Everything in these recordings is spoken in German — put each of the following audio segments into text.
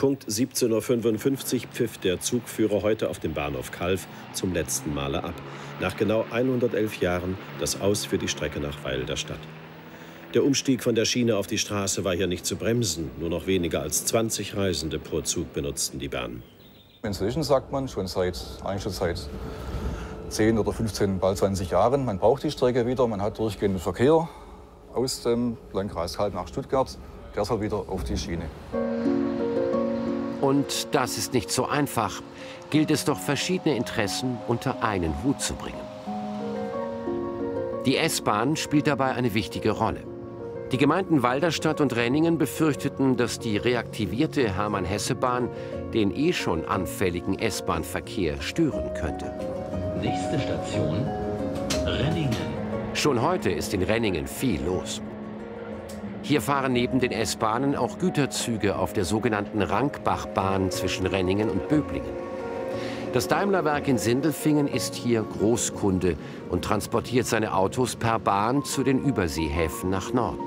Punkt 17:55 Uhr pfiff der Zugführer heute auf dem Bahnhof Calw zum letzten Male ab. Nach genau 111 Jahren das Aus für die Strecke nach Weil der Stadt. Der Umstieg von der Schiene auf die Straße war hier nicht zu bremsen. Nur noch weniger als 20 Reisende pro Zug benutzten die Bahn. Inzwischen sagt man eigentlich schon seit 10 oder 15, bald 20 Jahren, man braucht die Strecke wieder. Man hat durchgehenden Verkehr aus dem Landkreis Calw nach Stuttgart. Der soll wieder auf die Schiene. Und das ist nicht so einfach. Gilt es doch, verschiedene Interessen unter einen Hut zu bringen. Die S-Bahn spielt dabei eine wichtige Rolle. Die Gemeinden Walderstadt und Renningen befürchteten, dass die reaktivierte Hermann-Hesse-Bahn den eh schon anfälligen S-Bahn-Verkehr stören könnte. Nächste Station, Renningen. Schon heute ist in Renningen viel los. Hier fahren neben den S-Bahnen auch Güterzüge auf der sogenannten Rankbachbahn zwischen Renningen und Böblingen. Das Daimlerwerk in Sindelfingen ist hier Großkunde und transportiert seine Autos per Bahn zu den Überseehäfen nach Norden.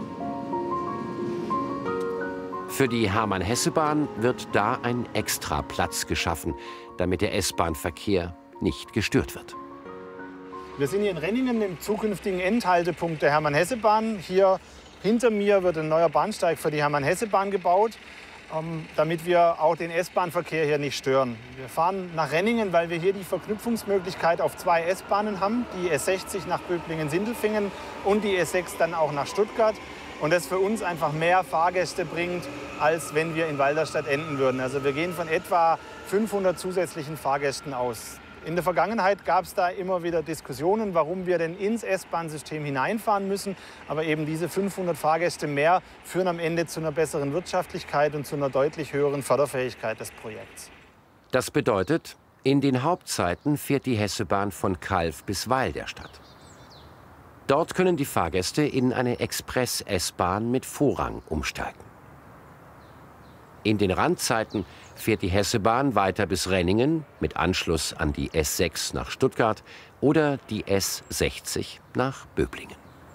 Für die Hermann-Hesse-Bahn wird da ein Extraplatz geschaffen, damit der S-Bahn-Verkehr nicht gestört wird. Wir sind hier in Renningen, im zukünftigen Endhaltepunkt der Hermann-Hesse-Bahn. Hier hinter mir wird ein neuer Bahnsteig für die Hermann-Hesse-Bahn gebaut, damit wir auch den S-Bahn-Verkehr hier nicht stören. Wir fahren nach Renningen, weil wir hier die Verknüpfungsmöglichkeit auf 2 S-Bahnen haben, die S60 nach Böblingen-Sindelfingen und die S6 dann auch nach Stuttgart. Und das für uns einfach mehr Fahrgäste bringt, als wenn wir in Walderstadt enden würden. Also wir gehen von etwa 500 zusätzlichen Fahrgästen aus. In der Vergangenheit gab es da immer wieder Diskussionen, warum wir denn ins S-Bahn-System hineinfahren müssen. Aber eben diese 500 Fahrgäste mehr führen am Ende zu einer besseren Wirtschaftlichkeit und zu einer deutlich höheren Förderfähigkeit des Projekts. Das bedeutet, in den Hauptzeiten fährt die Hessebahn von Calw bis Weil der Stadt. Dort können die Fahrgäste in eine Express-S-Bahn mit Vorrang umsteigen. In den Randzeiten fährt die Hessebahn weiter bis Renningen mit Anschluss an die S6 nach Stuttgart oder die S60 nach Böblingen.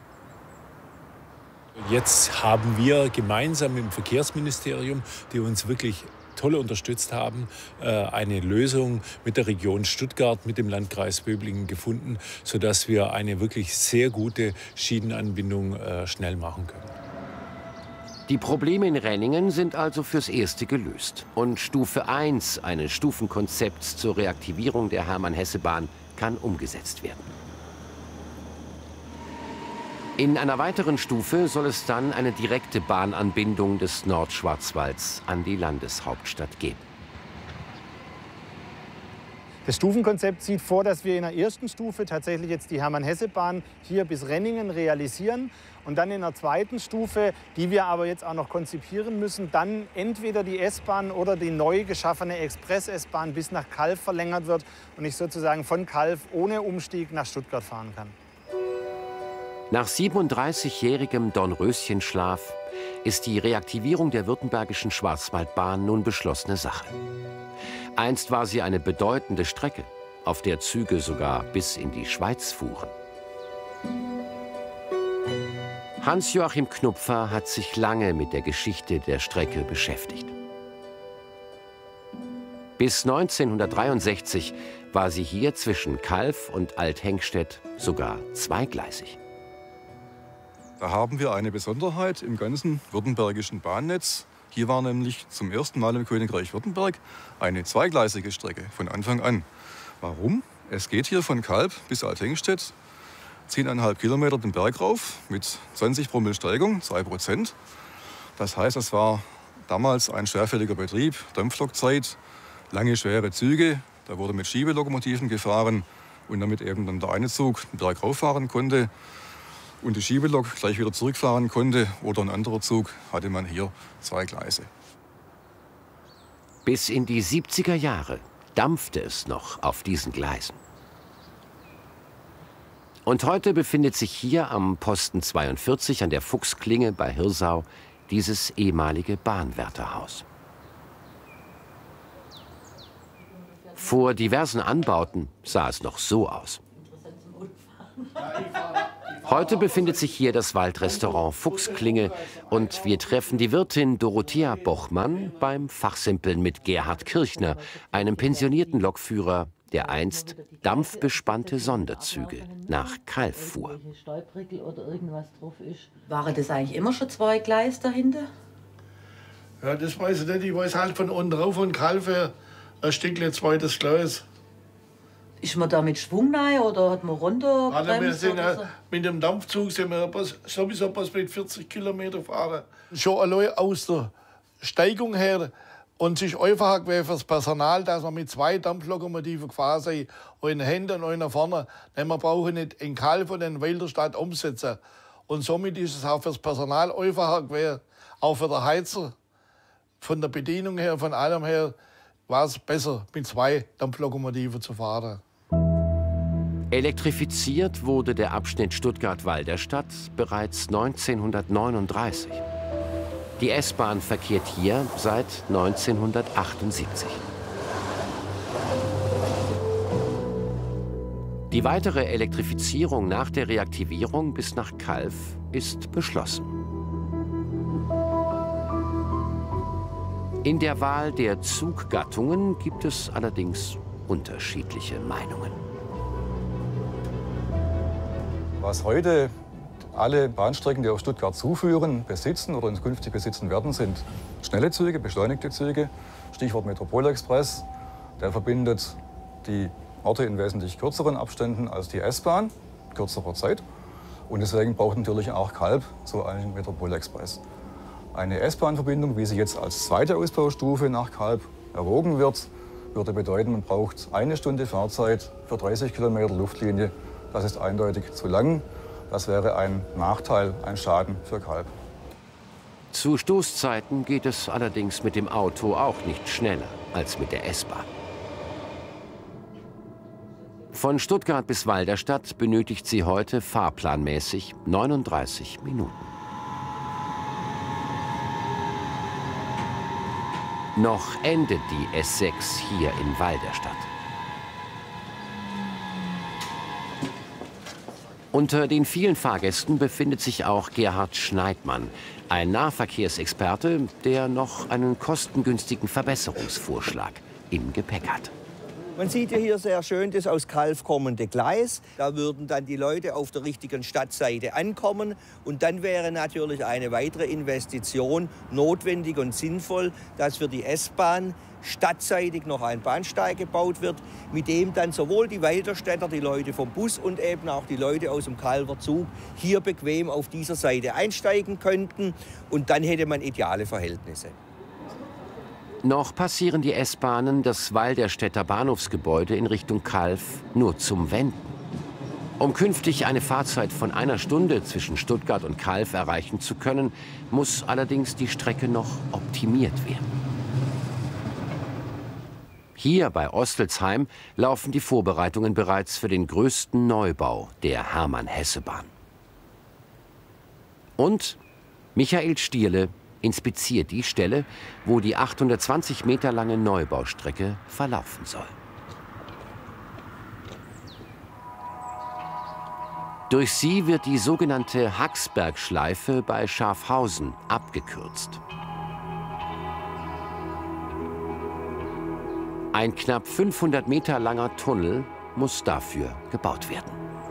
Jetzt haben wir gemeinsam mit dem Verkehrsministerium, die uns wirklich toll unterstützt haben, eine Lösung mit der Region Stuttgart, mit dem Landkreis Böblingen gefunden, sodass wir eine wirklich sehr gute Schienenanbindung schnell machen können. Die Probleme in Renningen sind also fürs Erste gelöst. Und Stufe 1 eines Stufenkonzepts zur Reaktivierung der Hermann-Hesse-Bahn kann umgesetzt werden. In einer weiteren Stufe soll es dann eine direkte Bahnanbindung des Nordschwarzwalds an die Landeshauptstadt geben. Das Stufenkonzept sieht vor, dass wir in der ersten Stufe tatsächlich jetzt die Hermann-Hesse-Bahn hier bis Renningen realisieren und dann in der zweiten Stufe, die wir aber jetzt auch noch konzipieren müssen, dann entweder die S-Bahn oder die neu geschaffene Express-S-Bahn bis nach Calw verlängert wird und ich sozusagen von Calw ohne Umstieg nach Stuttgart fahren kann. Nach 37-jährigem Dornröschenschlaf ist die Reaktivierung der württembergischen Schwarzwaldbahn nun beschlossene Sache. Einst war sie eine bedeutende Strecke, auf der Züge sogar bis in die Schweiz fuhren. Hans-Joachim Knupfer hat sich lange mit der Geschichte der Strecke beschäftigt. Bis 1963 war sie hier zwischen Calw und Althengstedt sogar zweigleisig. Da haben wir eine Besonderheit im ganzen württembergischen Bahnnetz. Hier war nämlich zum ersten Mal im Königreich Württemberg eine zweigleisige Strecke von Anfang an. Warum? Es geht hier von Calw bis Althengstedt 10,5 Kilometer den Berg rauf mit 20 Promille Steigung, 2%. Das heißt, es war damals ein schwerfälliger Betrieb, Dampflokzeit, lange schwere Züge. Da wurde mit Schiebelokomotiven gefahren und damit eben dann der eine Zug den Berg rauffahren konnte und die Schiebelok gleich wieder zurückfahren konnte oder ein anderer Zug, hatte man hier 2 Gleise. Bis in die 70er Jahre dampfte es noch auf diesen Gleisen. Und heute befindet sich hier am Posten 42 an der Fuchsklinge bei Hirsau dieses ehemalige Bahnwärterhaus. Vor diversen Anbauten sah es noch so aus. Heute befindet sich hier das Waldrestaurant Fuchsklinge und wir treffen die Wirtin Dorothea Bochmann beim Fachsimpeln mit Gerhard Kirchner, einem pensionierten Lokführer, der einst dampfbespannte Sonderzüge nach Calw fuhr. Waren das eigentlich immer schon 2 Gleise dahinter? Ja, das weiß ich nicht. Ich weiß halt von unten rauf von Calw ein Stückchen zweites Gleis. Ist man da mit Schwung rein oder hat man runtergebremst? Also wir sind mit dem Dampfzug sind wir sowieso mit 40 Kilometer fahren. Schon allein aus der Steigung her und sich einfacher gewesen für das Personal, dass wir mit 2 Dampflokomotiven gefahren sind, eine hinten und eine vorne. Denn wir brauchen nicht in Calw und in Wilderstadt umsetzen. Und somit ist es auch für das Personal einfacher gewesen, auch für den Heizer. Von der Bedienung her, von allem her, war es besser, mit 2 Dampflokomotiven zu fahren. Elektrifiziert wurde der Abschnitt Stuttgart-Walderstadt bereits 1939. Die S-Bahn verkehrt hier seit 1978. Die weitere Elektrifizierung nach der Reaktivierung bis nach Calw ist beschlossen. In der Wahl der Zuggattungen gibt es allerdings unterschiedliche Meinungen. Was heute alle Bahnstrecken, die auf Stuttgart zuführen, besitzen oder künftig besitzen werden, sind schnelle Züge, beschleunigte Züge. Stichwort Metropolexpress. Der verbindet die Orte in wesentlich kürzeren Abständen als die S-Bahn, kürzerer Zeit. Und deswegen braucht natürlich auch Calw so einen Metropolexpress. Eine S-Bahn-Verbindung, wie sie jetzt als zweite Ausbaustufe nach Calw erwogen wird, würde bedeuten, man braucht 1 Stunde Fahrzeit für 30 Kilometer Luftlinie. Das ist eindeutig zu lang. Das wäre ein Nachteil, ein Schaden für Calw. Zu Stoßzeiten geht es allerdings mit dem Auto auch nicht schneller als mit der S-Bahn. Von Stuttgart bis Walderstadt benötigt sie heute fahrplanmäßig 39 Minuten. Noch endet die S6 hier in Walderstadt. Unter den vielen Fahrgästen befindet sich auch Gerhard Schneidmann, ein Nahverkehrsexperte, der noch einen kostengünstigen Verbesserungsvorschlag im Gepäck hat. Man sieht ja hier sehr schön das aus Calw kommende Gleis. Da würden dann die Leute auf der richtigen Stadtseite ankommen. Und dann wäre natürlich eine weitere Investition notwendig und sinnvoll, dass für die S-Bahn stadtseitig noch ein Bahnsteig gebaut wird, mit dem dann sowohl die Walderstädter, die Leute vom Bus und eben auch die Leute aus dem Calwer Zug hier bequem auf dieser Seite einsteigen könnten. Und dann hätte man ideale Verhältnisse. Noch passieren die S-Bahnen das Walderstädter Bahnhofsgebäude in Richtung Calw nur zum Wenden. Um künftig eine Fahrzeit von 1 Stunde zwischen Stuttgart und Calw erreichen zu können, muss allerdings die Strecke noch optimiert werden. Hier bei Ostelsheim laufen die Vorbereitungen bereits für den größten Neubau der Hermann-Hesse-Bahn. Und Michael Stierle inspiziert die Stelle, wo die 820 Meter lange Neubaustrecke verlaufen soll. Durch sie wird die sogenannte Haxbergschleife bei Schafhausen abgekürzt. Ein knapp 500 Meter langer Tunnel muss dafür gebaut werden.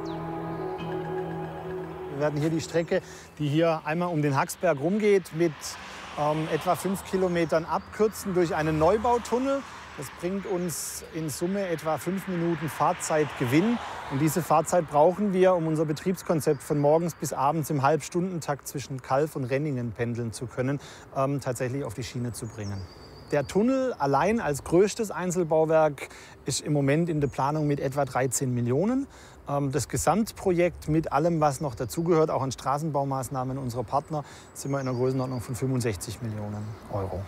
Wir werden hier die Strecke, die hier einmal um den Haxberg rumgeht, mit etwa 5 Kilometern abkürzen durch einen Neubautunnel. Das bringt uns in Summe etwa 5 Minuten Fahrzeitgewinn. Und diese Fahrzeit brauchen wir, um unser Betriebskonzept von morgens bis abends im Halbstundentakt zwischen Calw und Renningen pendeln zu können, tatsächlich auf die Schiene zu bringen. Der Tunnel allein als größtes Einzelbauwerk ist im Moment in der Planung mit etwa 13 Millionen. Das Gesamtprojekt mit allem, was noch dazugehört, auch an Straßenbaumaßnahmen unserer Partner, sind wir in einer Größenordnung von 65 Millionen Euro.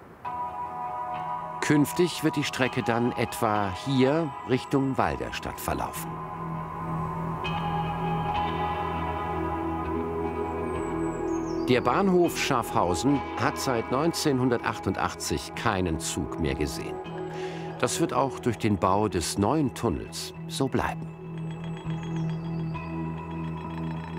Künftig wird die Strecke dann etwa hier Richtung Walderstadt verlaufen. Der Bahnhof Schafhausen hat seit 1988 keinen Zug mehr gesehen. Das wird auch durch den Bau des neuen Tunnels so bleiben.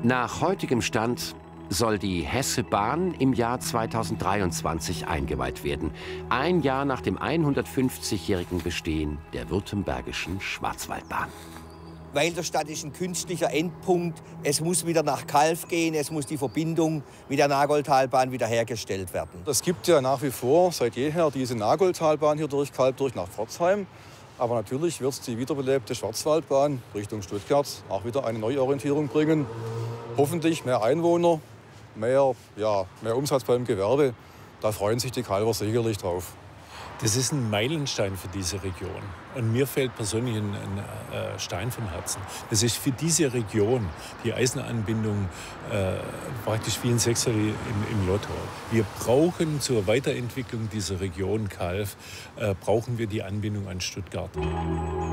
Nach heutigem Stand soll die Hessebahn im Jahr 2023 eingeweiht werden. Ein Jahr nach dem 150-jährigen Bestehen der Württembergischen Schwarzwaldbahn. Weil der Stadt ist ein künstlicher Endpunkt. Es muss wieder nach Calw gehen, es muss die Verbindung mit der Nagoldtalbahn wiederhergestellt werden. Es gibt ja nach wie vor seit jeher diese Nagoldtalbahn hier durch Calw durch nach Pforzheim. Aber natürlich wird die wiederbelebte Schwarzwaldbahn Richtung Stuttgart auch wieder eine Neuorientierung bringen. Hoffentlich mehr Einwohner, mehr Umsatz beim Gewerbe. Da freuen sich die Calwer sicherlich drauf. Das ist ein Meilenstein für diese Region. Und mir fällt persönlich ein Stein vom Herzen. Das ist für diese Region die Eisenanbindung praktisch wie ein Sechser im Lotto. Wir brauchen zur Weiterentwicklung dieser Region Calw, brauchen wir die Anbindung an Stuttgart.